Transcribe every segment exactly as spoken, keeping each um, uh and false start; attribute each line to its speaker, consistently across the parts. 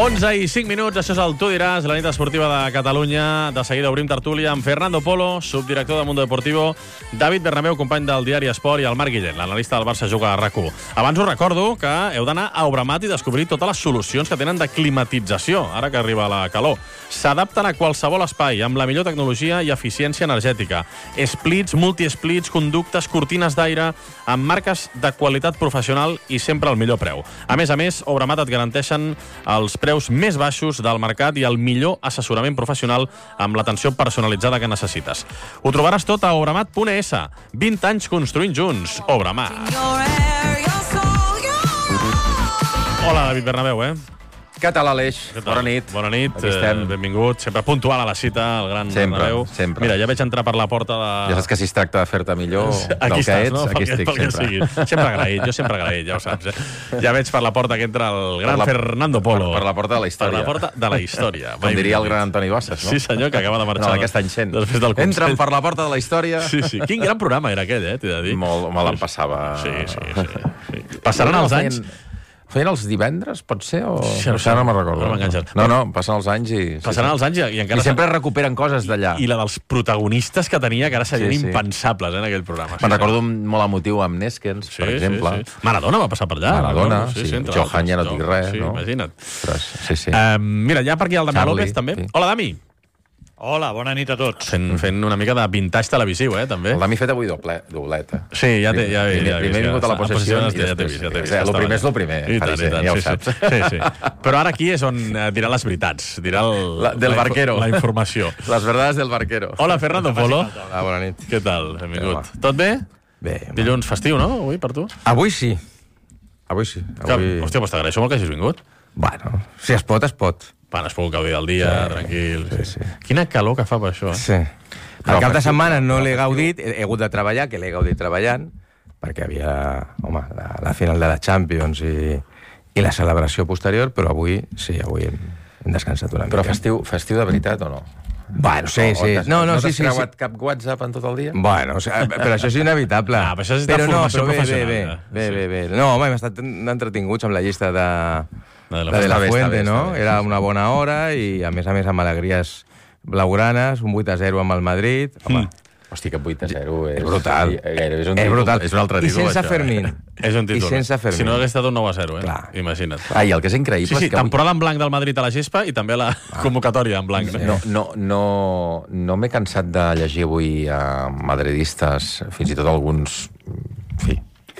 Speaker 1: onze i cinc minuts, això és el Tu diràs, la nit esportiva de Catalunya. De seguida obrim tertúlia amb Fernando Polo, subdirector de Mundo Deportivo, David Bernabéu, company del diari Esport, i el Marc Guillén, l'analista del Barça Juga a RAC u. Abans us recordo que heu d'anar a Obramat i descobrir totes les solucions que tenen de climatització, ara que arriba la calor. S'adapten a qualsevol espai, amb la millor tecnologia i eficiència energètica. Splits, multi-splits, conductes, cortines d'aire, amb marques de qualitat professional i sempre al millor preu. A més a més, Obramat et garanteixen els preus més baixos del mercat i el millor assessorament professional amb l'atenció personalitzada que necessites. Ho trobaràs tot a obramat punt es. vint anys construint junts. Obramat. Hola, David Bernabéu, eh?
Speaker 2: Què tal, Aleix? Bona nit.
Speaker 1: Bona nit,
Speaker 2: Aquí estem.
Speaker 1: eh, benvingut. Sempre puntual a la cita, el gran
Speaker 2: Sempre,
Speaker 1: Bernabéu.
Speaker 2: sempre.
Speaker 1: Mira, ja veig entrar per la porta de...
Speaker 2: Ja saps que si es tracta de fer-te millor
Speaker 1: Aquí
Speaker 2: del que
Speaker 1: estàs,
Speaker 2: ets,
Speaker 1: no?
Speaker 2: aquí
Speaker 1: Pel que-
Speaker 2: estic
Speaker 1: pel que
Speaker 2: sempre.
Speaker 1: sigui. Sempre agraït, jo sempre agraït, ja ho saps. Eh? Ja veig per la porta que entra el gran
Speaker 2: Per la-
Speaker 1: Fernando Polo.
Speaker 2: Per, per la porta de la història.
Speaker 1: Per la porta de la història.
Speaker 2: Com diria el gran Antoni Bassas, no?
Speaker 1: Sí, senyor, que acaba de marxar.
Speaker 2: No, aquest any cent.
Speaker 1: Després del Consell.
Speaker 2: Entren per la porta de la història.
Speaker 1: Sí, sí. Quin gran programa era aquell, eh, t'he de dir.
Speaker 2: Molt, me l'en passava.
Speaker 1: Sí, sí, sí. sí. Passaran els anys...
Speaker 2: Feien els divendres, pot ser? O...
Speaker 1: Sí, no sé.
Speaker 2: Això no me'n recordo.
Speaker 1: No m'enganxes.
Speaker 2: No, no, passen els anys i...
Speaker 1: Passaran els anys i, i encara...
Speaker 2: I sempre recuperen coses d'allà.
Speaker 1: I la dels protagonistes que tenia, que ara serien
Speaker 2: Sí, sí.
Speaker 1: impensables, eh, en aquell programa.
Speaker 2: Me'n recordo molt emotiu amb Neskens,
Speaker 1: Sí,
Speaker 2: per exemple.
Speaker 1: sí, sí. Maradona va passar per allà.
Speaker 2: Maradona,
Speaker 1: recordo.
Speaker 2: sí.
Speaker 1: entre
Speaker 2: Johan ja no
Speaker 1: altres.
Speaker 2: dic res,
Speaker 1: sí,
Speaker 2: no?
Speaker 1: Imagina't.
Speaker 2: Ostres, sí, sí.
Speaker 1: Uh, mira, ja per aquí el Damià
Speaker 2: Charlie,
Speaker 1: López, també.
Speaker 2: sí.
Speaker 1: Hola, Dami.
Speaker 3: Hola, bona nit a tots.
Speaker 1: Fent, fent una mica de vintage televisiu, eh, també.
Speaker 2: El Dami fet avui doble, dobleta.
Speaker 1: Sí, ja té, ja, ja,
Speaker 2: Primer,
Speaker 1: ja,
Speaker 2: primer he vingut a la possessió i
Speaker 1: ja t'he
Speaker 2: després...
Speaker 1: vist, ja t'he vist.
Speaker 2: El
Speaker 1: Estava
Speaker 2: primer és
Speaker 1: allà.
Speaker 2: el primer,
Speaker 1: I tant,
Speaker 2: Fariser,
Speaker 1: i tant,
Speaker 2: ja ho
Speaker 1: sí,
Speaker 2: saps.
Speaker 1: Sí, sí, sí. Però ara aquí és on eh, dirà les veritats, dirà el,
Speaker 2: La, del
Speaker 1: la, info-
Speaker 2: barquero.
Speaker 1: la informació.
Speaker 2: Les verdades del barquero.
Speaker 1: Hola, Fernando Polo.
Speaker 2: Hola, bona nit.
Speaker 1: Què tal? Benvingut.
Speaker 2: Hola.
Speaker 1: Tot bé?
Speaker 2: Bé,
Speaker 1: Dilluns festiu, no? Avui, per tu?
Speaker 4: Avui sí. Avui sí.
Speaker 1: Que,
Speaker 4: Avui...
Speaker 1: hòstia, doncs t'agraeixo molt que hagis vingut.
Speaker 4: Bueno, si es pot, es pot.
Speaker 1: Bueno, has pogut gaudir del dia,
Speaker 4: Sí,
Speaker 1: tranquil.
Speaker 4: sí, sí.
Speaker 1: Quina calor que fa per això, eh?
Speaker 4: Sí.
Speaker 2: Però
Speaker 4: El cap de
Speaker 2: festiu,
Speaker 4: setmana no
Speaker 2: però
Speaker 4: l'he
Speaker 2: festiu.
Speaker 4: gaudit, he, he hagut de treballar, que l'he gaudit treballant, perquè havia, home, la, la final de la Champions i, i la celebració posterior, però avui, sí, avui hem, hem descansat una mica.
Speaker 2: Però festiu, festiu de veritat o no?
Speaker 4: Bueno, sí,
Speaker 2: O- o
Speaker 4: sí.
Speaker 2: t'has-
Speaker 4: No, no,
Speaker 2: no
Speaker 4: sí,
Speaker 2: t'has
Speaker 4: sí,
Speaker 2: creuat
Speaker 4: sí.
Speaker 2: cap WhatsApp en tot el dia?
Speaker 4: Bueno, o sigui, però això és inevitable.
Speaker 1: Ah, però això és de
Speaker 4: però no,
Speaker 1: formació
Speaker 4: però bé, bé,
Speaker 1: professional,
Speaker 4: bé,
Speaker 1: ja.
Speaker 4: bé,
Speaker 1: Sí.
Speaker 4: bé, bé. No, home, hem estat entretinguts amb la llista de,
Speaker 1: La de la
Speaker 4: la de la
Speaker 2: Està bé, està
Speaker 4: Fuente,
Speaker 2: bé,
Speaker 4: no?
Speaker 2: està bé,
Speaker 4: Era
Speaker 2: sí, sí.
Speaker 4: una bona hora i, a més a més, amb alegries blaugranes, un vuit a zero amb el Madrid. Home,
Speaker 1: Mm.
Speaker 2: Hosti, que vuit a zero és...
Speaker 4: és brutal.
Speaker 2: Sí, gairebé és un
Speaker 4: és
Speaker 2: títol,
Speaker 4: brutal.
Speaker 2: És un altre
Speaker 4: I
Speaker 2: títol,
Speaker 4: sense
Speaker 2: això,
Speaker 4: Fermín.
Speaker 2: Eh?
Speaker 1: És un títol.
Speaker 4: I sense Fermín.
Speaker 1: Si no hagués estat un nou a zero, eh?
Speaker 4: Clar.
Speaker 1: Imagina't.
Speaker 2: Ah, i el que és increïble
Speaker 1: Sí, sí,
Speaker 2: és que... avui-
Speaker 1: temporada en blanc del Madrid a la gespa i també la convocatòria en blanc.
Speaker 2: No, no, no, no m'he cansat de llegir avui a madridistes, fins i tot alguns... En fi...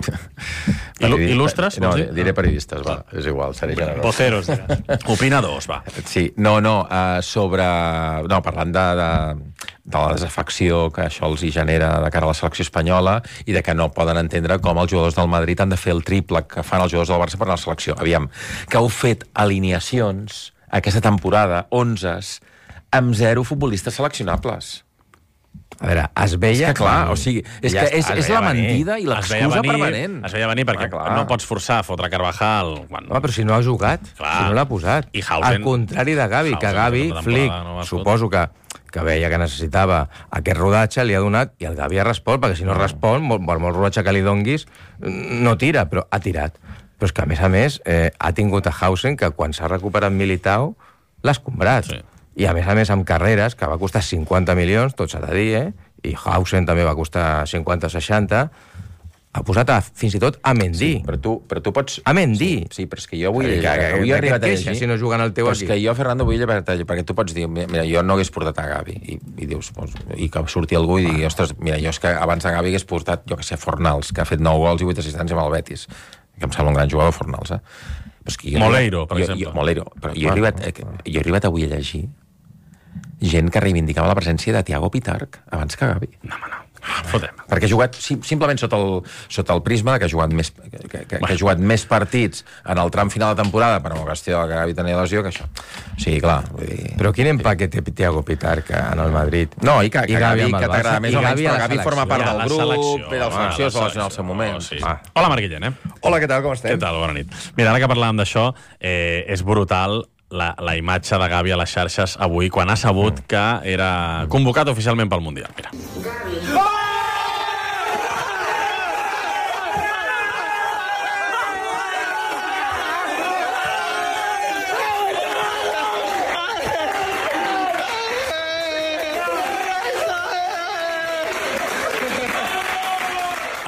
Speaker 1: Il- il·lustres,
Speaker 2: No,
Speaker 1: vols dir?
Speaker 2: diré periodistes, va, és igual, seré generós.
Speaker 3: Voceros, diràs.
Speaker 1: Opinadors, va.
Speaker 2: Sí, no, no, uh, sobre... No, parlant de, de, de la desafecció que això els hi genera de cara a la selecció espanyola i de que no poden entendre com els jugadors del Madrid han de fer el triple que fan els jugadors del Barça per anar a la selecció. Aviam, que heu fet alineacions aquesta temporada, onzes, amb zero futbolistes seleccionables.
Speaker 4: A veure, es veia...
Speaker 2: És que, clar, o sigui, és,
Speaker 4: Ja
Speaker 2: que és,
Speaker 4: està, es
Speaker 2: és
Speaker 4: veia
Speaker 2: la
Speaker 4: venir.
Speaker 2: mentida i
Speaker 1: Es veia
Speaker 2: l'excusa
Speaker 1: venir,
Speaker 2: permanent.
Speaker 1: es veia venir perquè
Speaker 2: Ah, clar.
Speaker 1: no pots forçar a fotre Carvajal quan...
Speaker 4: Home, però si no ha jugat,
Speaker 1: Clar.
Speaker 4: si no l'ha posat.
Speaker 1: I Hausen-
Speaker 4: Al contrari de Gavi, que
Speaker 1: Hausen,
Speaker 4: Gavi,
Speaker 1: aquesta temporada
Speaker 4: Flick,
Speaker 1: no va
Speaker 4: suposo que, que veia que necessitava aquest rodatge, li ha donat, i el Gavi ha respost, perquè si no respon, molt, per molt rodatge que li donguis, no tira, però ha tirat. Però és que, a més a més, eh, ha tingut a Hausen, que quan s'ha recuperat Militao, l'ha escombrat.
Speaker 1: Sí.
Speaker 4: I, a més a més, amb carreres, que va costar cinquanta milions, tot s'ha de dir, eh? I Hausen també va costar cinquanta o seixanta, ha posat a, fins i tot a Mendy.
Speaker 2: Però tu, però tu pots...
Speaker 4: A Mendy.
Speaker 2: Sí, sí, però és que jo avui,
Speaker 4: Que- que-
Speaker 2: avui
Speaker 4: que-
Speaker 2: he arribat a
Speaker 4: que et queixes
Speaker 2: llegir...
Speaker 4: si no juguen el teu
Speaker 2: però és
Speaker 4: equip.
Speaker 2: que jo, Fernando, vull llevar a perquè tu pots dir, mira, jo no hagués portat a Gavi, i, i dius, pues, i que surti algú i digui, ostres, mira, jo és que abans de Gavi hagués portat, jo que sé, Fornals, que ha fet nou gols i vuit assistències amb el Betis, que em sembla un gran jugador, Fornals, eh? Però és que jo he
Speaker 1: Moleiro,
Speaker 2: arribat-
Speaker 1: per
Speaker 2: jo,
Speaker 1: exemple.
Speaker 2: Jo, Moleiro, però jo he, arribat, eh, jo he arribat avui a llegir gent que reivindicava la presència de Thiago Pitarch abans que Gavi.
Speaker 1: No, home, no. Fotem.
Speaker 2: Perquè ha jugat sim, simplement sota el, sota el prisma que ha, jugat més, que, que, que, que ha jugat més partits en el tram final de temporada per una qüestió que Gavi tenia lesió que això. Sí, clar. Vull dir...
Speaker 4: Però quin empaque té Thiago Pitarch en el Madrid?
Speaker 2: No, i que, que
Speaker 4: I Gavi
Speaker 2: Gavi,
Speaker 4: amb el
Speaker 2: que t'agrada
Speaker 4: Barça,
Speaker 2: més
Speaker 4: i
Speaker 2: o menys,
Speaker 4: Gavi a
Speaker 2: però
Speaker 4: la
Speaker 2: Gavi forma part
Speaker 1: I a
Speaker 2: del
Speaker 1: la
Speaker 2: grup,
Speaker 1: selecció,
Speaker 2: ve de la
Speaker 1: home,
Speaker 2: selecció,
Speaker 1: la
Speaker 2: seleccionar al seu
Speaker 1: selecció,
Speaker 2: moment.
Speaker 1: sí.
Speaker 2: Ah.
Speaker 1: Hola, Marc Guillén, eh?
Speaker 2: Hola, què tal, com
Speaker 1: Què tal? Bona nit. Mira, ara que parlàvem d'això, eh, és brutal la, la imatge de Gavi a les xarxes avui, quan ha sabut que era convocat oficialment pel Mundial. Mira.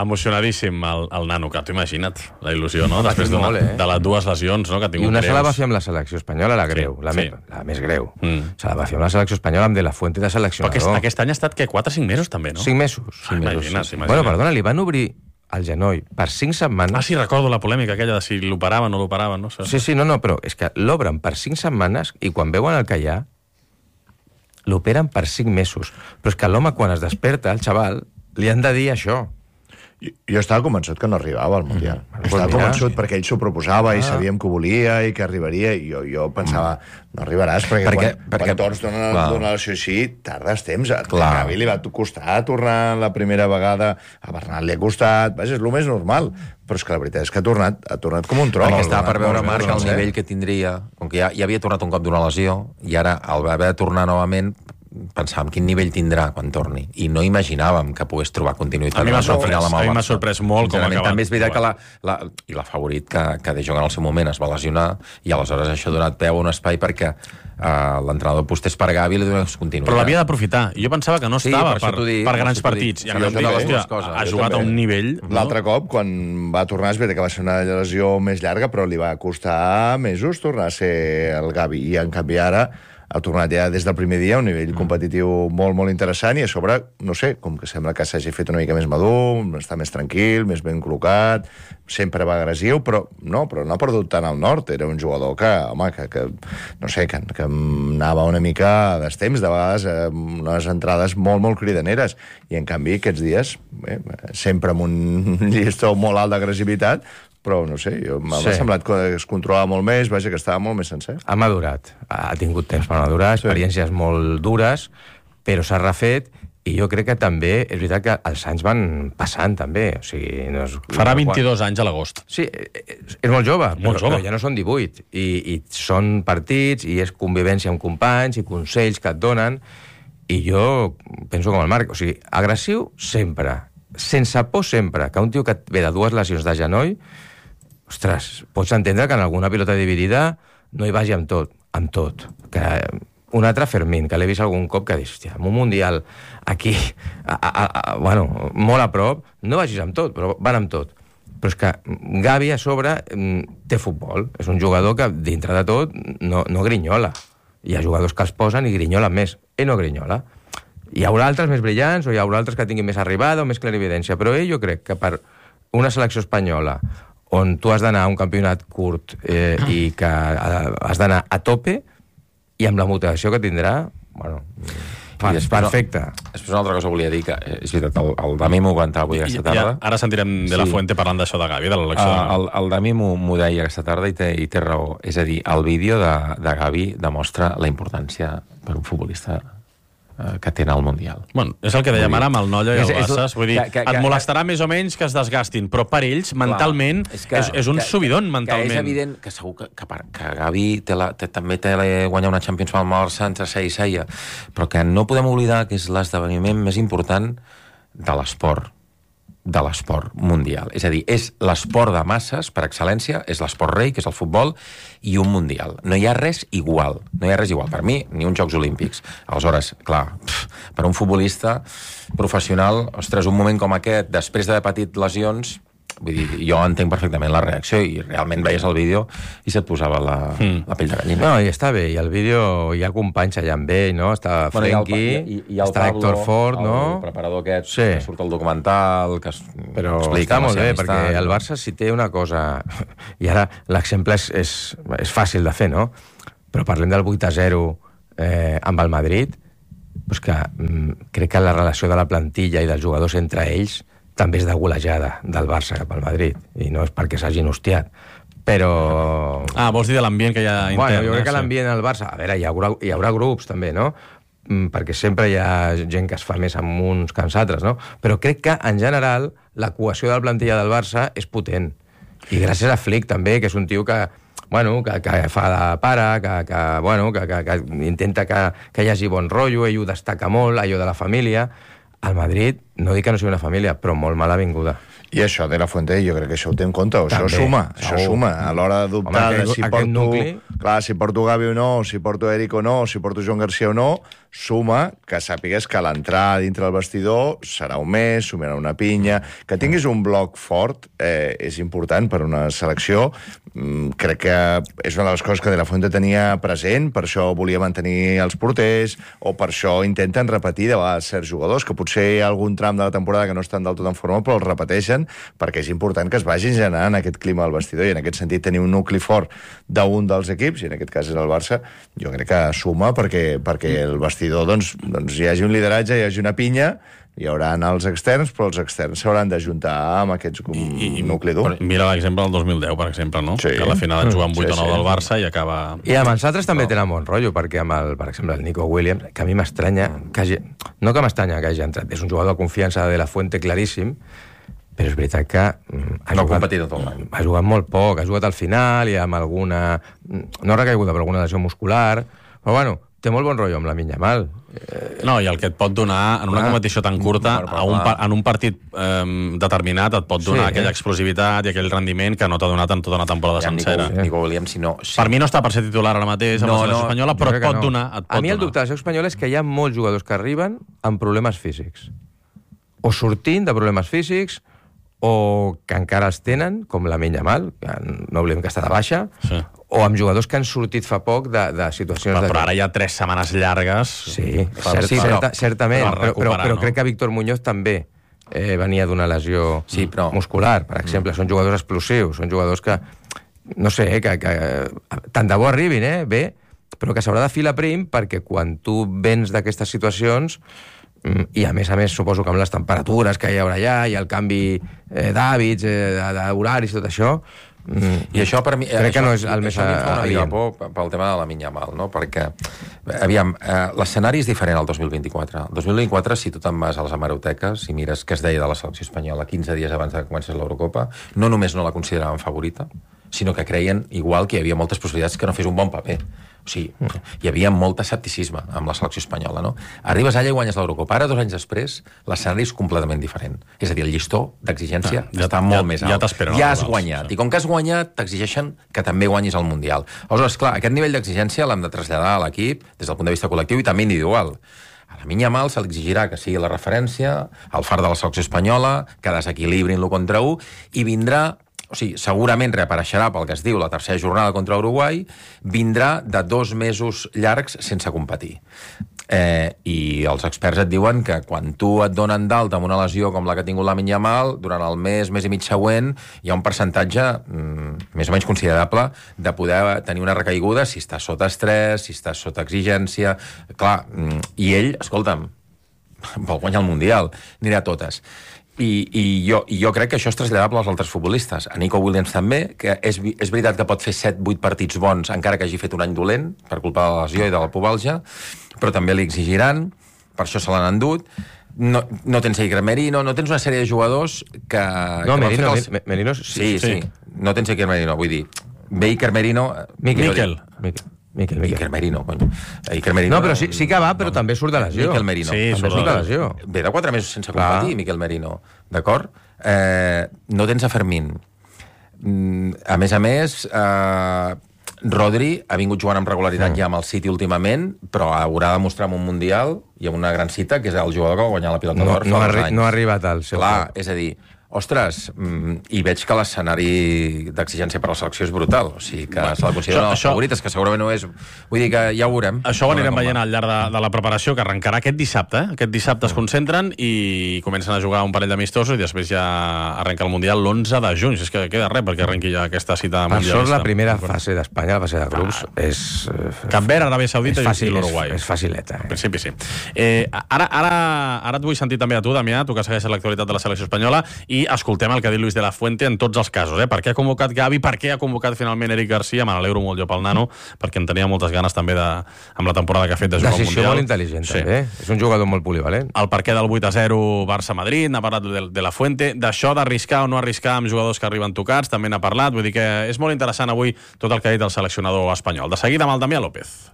Speaker 1: emocionadíssim el, el nano, que t'ho imagina't, la il·lusió, no?
Speaker 4: Va
Speaker 1: Després
Speaker 4: fer
Speaker 1: d'una,
Speaker 4: molt, eh?
Speaker 1: de les dues lesions, no?, que ha
Speaker 4: I
Speaker 1: tingut
Speaker 4: una se la va
Speaker 1: greus.
Speaker 4: fer amb la selecció espanyola, la greu,
Speaker 1: Sí,
Speaker 4: la,
Speaker 1: sí.
Speaker 4: me, la més greu.
Speaker 1: Mm.
Speaker 4: Se la va fer amb la selecció espanyola amb De La Fuente de
Speaker 1: Però
Speaker 4: seleccionador.
Speaker 1: aquest, aquest any ha estat, què, quatre o cinc mesos, també, no?
Speaker 4: Cinc mesos.
Speaker 1: Ah, imagina't, imagina't.
Speaker 4: Bueno, perdona, li van obrir el genoll per cinc setmanes.
Speaker 1: Ah, sí, recordo la polèmica aquella de si l'operaven o no l'operaven, no?
Speaker 4: Sí, sí, no, no, però és que l'obren per cinc setmanes i quan veuen el que hi ha, l'operen per cinc mesos. Però és que l'home, quan es desperta, el xaval, li han de dir això.
Speaker 5: Jo, jo estava convençut que no arribava al Mundial. Mm. Estava
Speaker 4: Pues mira.
Speaker 5: convençut perquè ell s'ho proposava ah. i
Speaker 4: Ah.
Speaker 5: sabíem que ho volia i que arribaria, i jo, jo pensava, no arribaràs, perquè,
Speaker 2: Perquè-
Speaker 5: quan,
Speaker 2: perquè-
Speaker 5: quan torns d'una
Speaker 2: clar.
Speaker 5: d'una lesió així, tardes temps. A
Speaker 2: Clar.
Speaker 5: Gavi li va costar tornar la primera vegada, a Bernat li ha costat, vaja, és el més normal, però és que la veritat és que ha tornat, ha tornat com un tro.
Speaker 2: Perquè estava per veure,
Speaker 5: Molt
Speaker 2: Marc,
Speaker 5: bé,
Speaker 2: el
Speaker 5: sencer.
Speaker 2: nivell que tindria, com que ja, ja havia tornat un cop d'una lesió, i ara, al haver de tornar novament, pensàvem quin nivell tindrà quan torni. I no imaginàvem que pogués trobar continuïtat.
Speaker 1: A mi m'ha
Speaker 2: al
Speaker 1: sorprès,
Speaker 2: final amb el
Speaker 1: a mi m'ha
Speaker 2: Barça.
Speaker 1: sorprès molt com ha
Speaker 2: Sincerament,
Speaker 1: acabat.
Speaker 2: També és veritat que la, la, i la favorit que, que De Jong en el seu moment es va lesionar, i aleshores això ha donat peu a un espai perquè uh, l'entrenador postés per Gavi i li donés continuïtat.
Speaker 1: Però l'havia d'aprofitar. I jo pensava que no
Speaker 2: Sí,
Speaker 1: estava
Speaker 2: per això
Speaker 1: per,
Speaker 2: t'ho dic,
Speaker 1: per
Speaker 2: per
Speaker 1: grans
Speaker 2: això t'ho dic.
Speaker 1: partits. I
Speaker 2: Jo
Speaker 1: en canvi,
Speaker 2: també,
Speaker 1: hòstia,
Speaker 2: les coses.
Speaker 1: ha
Speaker 5: Jo
Speaker 1: jugat a
Speaker 5: també.
Speaker 1: un nivell...
Speaker 5: L'altre cop, quan va tornar, és veritat que va ser una lesió més llarga, però li va costar mesos tornar a ser el Gavi. I, en canvi, ara ha tornat ja des del primer dia a un nivell competitiu molt, molt interessant, i a sobre, no sé, com que sembla que s'hagi fet una mica més madur, està més tranquil, més ben col·locat, sempre va agressiu, però no, però no ha perdut tant el nord. Era un jugador que, home, que, que no sé, que, que anava una mica a destemps, de vegades amb unes entrades molt, molt cridaneres, i en canvi aquests dies, bé, sempre amb un llistó molt alt d'agressivitat, però no sé, jo m'ha
Speaker 4: Sí.
Speaker 5: semblat que es controlava molt més, vaja, que estava molt més sencer.
Speaker 4: Ha madurat, ha tingut temps per madurar, experiències molt dures, però s'ha refet, i jo crec que també, és veritat que els anys van passant, també. O sigui, no és...
Speaker 1: Farà vint-i-dos anys a l'agost.
Speaker 4: Sí, és, és molt jove,
Speaker 1: Molt
Speaker 4: però,
Speaker 1: jove.
Speaker 4: però ja no són divuit. I, I són partits, i és convivència amb companys, i consells que et donen, i jo penso com el Marc, o sigui, agressiu sempre, sense por sempre, que un tio que et ve de dues lesions de genoll, ostres, pots entendre que en alguna pilota dividida no hi vagi amb tot, amb tot. Que un altre Fermín, que l'he vist algun cop, que dius, hòstia, en un Mundial aquí, a, a, a, bueno, molt a prop, no vagis amb tot, però van amb tot. Però és que Gavi, a sobre, té futbol. És un jugador que, dintre de tot, no, no grinyola. Hi ha jugadors que els posen i grinyolen més. Ell no grinyola. Hi haurà altres més brillants, o hi haurà altres que tinguin més arribada o més clarividència, però ell jo crec que per una selecció espanyola on tu has d'anar a un campionat curt eh, i que eh, has d'anar a tope, i amb la motivació que tindrà, bueno,
Speaker 2: I després,
Speaker 4: perfecte.
Speaker 2: Després una altra cosa volia dir, que és veritat, el, el Dami m'ho va entrar avui aquesta tarda.
Speaker 1: Ja, ara sentirem de la
Speaker 2: Sí.
Speaker 1: Fuente parlant d'això de Gavi, de l'elecció de
Speaker 2: Uh,
Speaker 1: Gavi.
Speaker 2: el, el Dami m'ho deia aquesta tarda i té, i té raó. És a dir, el vídeo de, de Gavi demostra la importància per un futbolista uh, que té al Mundial.
Speaker 1: Bueno, és el que dèiem ara amb el Nolla i el
Speaker 2: És- és-
Speaker 1: Bassas. Vull dir,
Speaker 2: que- que-
Speaker 1: et
Speaker 2: que-
Speaker 1: molestarà més o menys que es desgastin, però per ells, mentalment, és, és, és un
Speaker 2: que-
Speaker 1: subidon
Speaker 2: que,
Speaker 1: mentalment.
Speaker 2: Que és evident que segur que, que, per- que Gavi té la, té, també té la, guanyar una Champions amb el Barça entre seia i seia, però que no podem oblidar que és l'esdeveniment més important de l'esport de l'esport mundial. És a dir, és l'esport de masses, per excel·lència, és l'esport rei, que és el futbol, i un mundial. No hi ha res igual. No hi ha res igual. Per mi, ni uns Jocs Olímpics. Aleshores, clar, pff, per un futbolista professional, ostres, un moment com aquest, després d'haver patit lesions, vull dir, jo entenc perfectament la reacció, i realment veies el vídeo i se't posava la, mm. la pell de gallina.
Speaker 4: No, i està bé, i el vídeo hi ha companys allà amb ell, no? Està
Speaker 2: Bueno,
Speaker 4: Frenkie,
Speaker 2: i, i, i el
Speaker 4: està
Speaker 2: Pablo,
Speaker 4: Héctor Ford, no?
Speaker 2: El preparador aquest,
Speaker 4: Sí.
Speaker 2: que surt al documental, que es,
Speaker 4: Però
Speaker 2: explica
Speaker 4: està
Speaker 2: la
Speaker 4: molt
Speaker 2: seva
Speaker 4: bé,
Speaker 2: amistat.
Speaker 4: perquè el Barça si té una cosa... I ara l'exemple és, és, és fàcil de fer, no? Però parlem del vuit a zero eh, amb el Madrid, doncs que mm, crec que la relació de la plantilla i dels jugadors entre ells també és de golejada del Barça cap al Madrid, i no és perquè s'hagin hostiat, però...
Speaker 1: Ah, vols dir de l'ambient que hi ha intern.
Speaker 4: Bueno, jo crec que
Speaker 1: eh?
Speaker 4: l'ambient al Barça... A veure, hi haurà, hi haurà grups, també, no? Mm, perquè sempre hi ha gent que es fa més amb uns que amb altres, no? Però crec que, en general, la cohesió de la plantilla del Barça és potent. I gràcies a Flick, també, que és un tio que, bueno, que, que fa de pare, que, que, bueno, que, que, que intenta que, que hi hagi bon rotllo, ell ho destaca molt, allò de la família. Al Madrid, no dic que no sigui una família, però molt mal avinguda.
Speaker 5: I això de la Fuente, jo crec que això ho té en compte, o això
Speaker 4: També,
Speaker 5: suma,
Speaker 4: segur.
Speaker 5: això suma, a l'hora d'adoptar
Speaker 4: Home,
Speaker 5: de
Speaker 4: aquest-
Speaker 5: si
Speaker 4: aquest
Speaker 5: porto...
Speaker 4: nucli,
Speaker 5: Clar, Clar, si porto Gavi o no, si porto Eric o no, si porto Joan Garcia o no, suma que sàpigues que l'entrada dintre del vestidor serà un mes, sumarà una pinya... Que tinguis un bloc fort eh, és important per una selecció. Mm, crec que és una de les coses que De La Fuente tenia present, per això volia mantenir els porters, o per això intenten repetir de vegades certs jugadors, que potser hi ha algun tram de la temporada que no estan del tot en forma, però els repeteixen, perquè és important que es vagin generant aquest clima al vestidor, i en aquest sentit tenir un nucli fort d'un dels equips, i en aquest cas és el Barça, jo crec que suma perquè, perquè el vestidor doncs, doncs hi hagi un lideratge, hi hagi una pinya, hi haurà els externs, però els externs s'hauran d'ajuntar amb aquests I, i, nucli dur.
Speaker 1: Mira l'exemple del dos mil deu, per exemple, no?
Speaker 5: Sí.
Speaker 1: Que a la final en juga amb vuit o
Speaker 5: Sí,
Speaker 1: nou
Speaker 5: sí.
Speaker 1: del Barça i acaba...
Speaker 4: I amb els altres també tenen bon rotllo, perquè amb el, per exemple, el Nico Williams, que a mi m'estranya, que hagi, no que m'estranya que hagi entrat, és un jugador de confiança de La Fuente claríssim, però és veritat que mm, ha,
Speaker 2: No ha
Speaker 4: jugat,
Speaker 2: competit tot l'any.
Speaker 4: ha jugat molt poc, ha jugat al final i amb alguna... no ha recaiguda, però alguna lesió muscular, però bueno, té molt bon rotllo amb la Minyamal.
Speaker 1: No, i el que et pot donar en una
Speaker 4: Ah.
Speaker 1: competició tan curta,
Speaker 2: Però, però,
Speaker 1: a un,
Speaker 2: clar.
Speaker 1: pa- en un partit eh, determinat et pot donar
Speaker 4: Sí.
Speaker 1: aquella explosivitat i aquell rendiment que no t'ha donat en tota una temporada
Speaker 2: Ja, Nico,
Speaker 1: sencera.
Speaker 2: Nico Williams, si no... Si...
Speaker 1: Per mi no està per ser titular ara mateix amb
Speaker 2: No,
Speaker 1: la selecció
Speaker 2: no,
Speaker 1: espanyola,
Speaker 4: Jo
Speaker 1: però
Speaker 4: crec
Speaker 1: et
Speaker 4: que
Speaker 1: pot
Speaker 4: no.
Speaker 1: donar. Et pot
Speaker 4: A mi el
Speaker 1: donar.
Speaker 4: dubte de la selecció espanyola és que hi ha molts jugadors que arriben amb problemes físics. O sortint de problemes físics, o que encara els tenen, com la Minyamal, que no oblidem que està de baixa,
Speaker 1: Sí.
Speaker 4: o amb jugadors que han sortit fa poc de, de situacions...
Speaker 1: Però,
Speaker 4: de...
Speaker 1: però ara hi ha tres setmanes llargues.
Speaker 4: Sí,
Speaker 1: per-
Speaker 4: cert,
Speaker 1: per-
Speaker 4: certa, certament,
Speaker 1: per
Speaker 4: però, però,
Speaker 1: recuperar,
Speaker 4: però
Speaker 1: no?
Speaker 4: crec que Víctor Muñoz també eh, venia d'una lesió
Speaker 2: Sí, però-
Speaker 4: muscular, per exemple. Són jugadors explosius, són jugadors que, no sé, eh, que, que tant de bo arribin, eh, bé, però que s'haurà de filar prim perquè quan tu vens d'aquestes situacions mm, i a més a més suposo que amb les temperatures que hi haurà allà i el canvi eh, d'hàbits, eh, d'horaris i tot això, mm,
Speaker 2: I això per mi...
Speaker 4: crec
Speaker 2: això,
Speaker 4: que no és el més
Speaker 2: això a mi em fa una mica
Speaker 4: adient.
Speaker 2: por pel tema de la Minyamal, no? Perquè, aviam, eh, l'escenari és diferent al dos mil vint-i-quatre. El dos mil vint-i-quatre, si tu te'n vas a les hemeroteques i mires què es deia de la selecció espanyola quinze dies abans de que comencés l'Eurocopa, no només no la consideraven favorita, sinó que creien igual que hi havia moltes possibilitats que no fes un bon paper. O sigui, hi havia molt escepticisme amb la selecció espanyola, no? Arribes allà i guanyes l'Eurocopa. Ara, dos anys després, l'escenari és completament diferent. És a dir, el llistó d'exigència
Speaker 1: Ah, ja-
Speaker 2: està molt
Speaker 1: ja-
Speaker 2: més
Speaker 1: ja
Speaker 2: alt.
Speaker 1: t'esperen
Speaker 2: Ja
Speaker 1: els
Speaker 2: has
Speaker 1: rivals,
Speaker 2: guanyat.
Speaker 1: sí.
Speaker 2: I com que has guanyat, t'exigeixen que també guanyis el Mundial. Aleshores, clar, aquest nivell d'exigència l'hem de traslladar a l'equip des del punt de vista col·lectiu i també individual. A la Minyamal se li exigirà que sigui la referència, el far de la selecció espanyola, que desequilibrin l'u contra u, i vindrà, o sigui, segurament reapareixerà pel que es diu la tercera jornada contra Uruguai, vindrà de dos mesos llargs sense competir. Eh, I els experts et diuen que quan tu et donen d'alta amb una lesió com la que ha tingut la Minyamal, durant el mes, mes i mig següent, hi ha un percentatge mm, més o menys considerable de poder tenir una recaiguda si estàs sota estrès, si estàs sota exigència... Clar, mm, i ell, escolta'm, vol guanyar el Mundial, anirà a totes. I, i, jo, I jo crec que això és traslladable als altres futbolistes. A Nico Williams també, que és, és veritat que pot fer set vuit partits bons encara que hagi fet un any dolent, per culpa de la lesió i de la pubalgia, però també li exigiran, per això se l'han endut. No, no tens Iker Merino, no tens una sèrie de jugadors que...
Speaker 4: No,
Speaker 2: que van
Speaker 4: Merino,
Speaker 2: fer els...
Speaker 4: Me- Merino sí,
Speaker 2: Sí, sí,
Speaker 1: sí.
Speaker 2: no tens Iker Merino, vull dir, ve Iker Merino...
Speaker 4: Miquel.
Speaker 1: Miquel.
Speaker 4: Miquel. Miquel, Miquel.
Speaker 2: Iker Merino, cony. Iker Merino...
Speaker 4: No, però sí, sí que va, però també surt de lesió.
Speaker 2: Miquel Merino.
Speaker 1: Sí,
Speaker 4: També
Speaker 1: surt
Speaker 4: surt
Speaker 1: de
Speaker 4: de lesió.
Speaker 2: Ve de quatre mesos sense
Speaker 4: Clar.
Speaker 2: competir, Miquel Merino, d'acord? Eh, no tens a Fermín. Mm, a més a més, eh, Rodri ha vingut jugant amb regularitat
Speaker 4: Mm.
Speaker 2: ja amb el City últimament, però haurà de mostrar en un Mundial i amb una gran cita, que és el jugador que va guanyar la pilota
Speaker 4: No,
Speaker 2: d'or
Speaker 4: no,
Speaker 2: fa
Speaker 4: ha,
Speaker 2: dos
Speaker 4: arri-
Speaker 2: anys.
Speaker 4: no ha arribat al seu
Speaker 2: Clar,
Speaker 4: club.
Speaker 2: és a dir, ostres, mm, i veig que l'escenari d'exigència per a la selecció és brutal, o sigui que se la consideren
Speaker 1: això-
Speaker 2: les
Speaker 1: això-
Speaker 2: favorites, que segurament no és... Vull dir que ja ho veurem.
Speaker 1: Això ho anirem
Speaker 2: Com va.
Speaker 1: veient al llarg de, de la preparació, que arrencarà aquest dissabte. Eh? Aquest dissabte es concentren i comencen a jugar un parell d'amistosos i després ja arrenca el Mundial l'onze de juny. És que queda res perquè arrenqui ja aquesta cita
Speaker 4: Per
Speaker 1: mundialista.
Speaker 4: sort, la primera fase d'Espanya, la fase de grups, és... eh,
Speaker 1: Cap Verd, Aràbia Saudita
Speaker 4: és fàcil,
Speaker 1: i l'Uruguai.
Speaker 4: És, és facileta.
Speaker 1: En
Speaker 4: Eh?
Speaker 1: principi sí. Eh, ara, ara, ara et vull sentir també a tu, Damià, tu que segueixes l'actualitat de la selecció espanyola, i escoltem el que ha dit Luis de la Fuente en tots els casos. Eh? Per què ha convocat Gavi, per què ha convocat finalment Eric Garcia? Me n'alegro molt jo pel nano, perquè en tenia moltes ganes també de, amb la temporada que ha fet de jugar al
Speaker 4: Decisió
Speaker 1: Mundial.
Speaker 4: molt intel·ligent,
Speaker 1: Sí.
Speaker 4: també. És un jugador molt polivalent.
Speaker 1: El perquè del vuit a zero Barça-Madrid, n'ha parlat de, de la Fuente, d'això d'arriscar o no arriscar amb jugadors que arriben tocats, també n'ha parlat, vull dir que és molt interessant avui tot el que ha dit el seleccionador espanyol. De seguida amb el Damià López.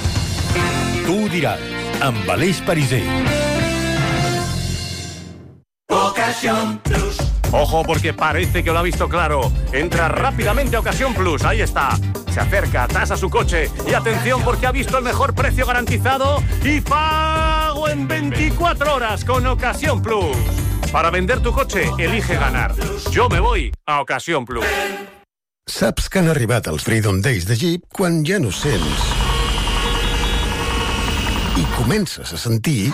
Speaker 6: Tu ho diràs, amb Aleix Pariser.
Speaker 7: Ocasión Plus. Ojo porque parece que lo ha visto claro. Entra rápidamente a Ocasión Plus, ahí está. Se acerca, tasa su coche y atención porque ha visto el mejor precio garantizado y pago en veinticuatro horas con Ocasión Plus. Para vender tu coche, elige ganar. Yo me voy a Ocasión Plus.
Speaker 8: Saps que han arribat els Freedom Days de Jeep quan ja no sents i comences a sentir.